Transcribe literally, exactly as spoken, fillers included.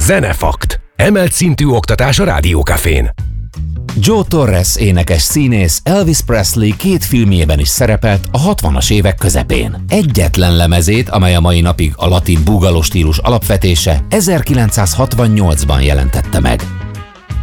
Zenefakt. Emelt szintű oktatás a Rádiókafén. Joe Torres énekes színész Elvis Presley két filmjében is szerepelt a hatvanas évek közepén. Egyetlen lemezét, amely a mai napig a latin búgaló stílus alapvetése, ezerkilencszázhatvannyolcban jelentette meg.